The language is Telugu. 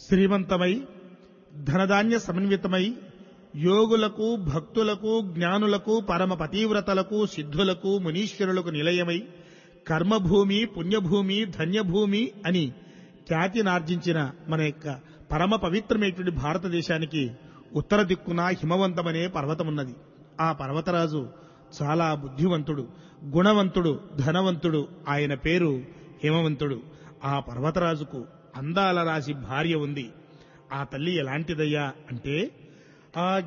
శ్రీమంతమై ధనధాన్య సమన్వితమై యోగులకు భక్తులకు జ్ఞానులకు పరమ పతివ్రతలకు సిద్ధులకు మునీశ్వరులకు నిలయమై కర్మభూమి పుణ్యభూమి ధన్యభూమి అని ఖ్యాతినార్జించిన మన యొక్క పరమ పవిత్రమైనటువంటి భారతదేశానికి ఉత్తర దిక్కున హిమవంతమనే పర్వతమున్నది. ఆ పర్వతరాజు చాలా బుద్ధివంతుడు, గుణవంతుడు, ధనవంతుడు. ఆయన పేరు హిమవంతుడు. ఆ పర్వతరాజుకు అందాల రాశి భార్య ఉంది. ఆ తల్లి ఎలాంటిదయ్యా అంటే, ఆ